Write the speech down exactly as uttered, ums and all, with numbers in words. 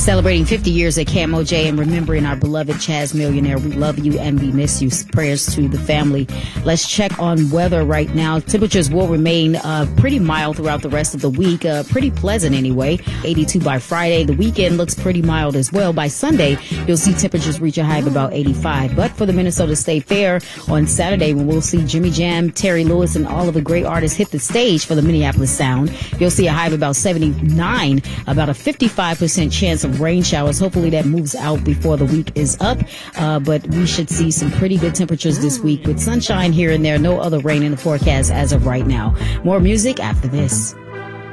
Celebrating fifty years at Camo J and remembering our beloved Chaz Millionaire. We love you and we miss you. Prayers to the family. Let's check on weather right now. Temperatures will remain uh, pretty mild throughout the rest of the week. Uh, pretty pleasant anyway. eighty-two by Friday. The weekend looks pretty mild as well. By Sunday, you'll see temperatures reach a high of about eighty-five. But for the Minnesota State Fair on Saturday, when we'll see Jimmy Jam, Terry Lewis, and all of the great artists hit the stage for the Minneapolis Sound, you'll see a high of about seventy-nine, about a fifty-five percent chance of rain showers. Hopefully that moves out before the week is up. Uh, but we should see some pretty good temperatures this week with sunshine here and there. No other rain in the forecast as of right now. More music after this.